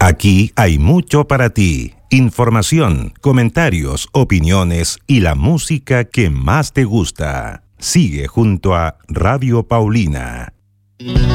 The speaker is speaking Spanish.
Aquí hay mucho para ti. Información, comentarios, opiniones y la música que más te gusta. Sigue junto a Radio Paulina.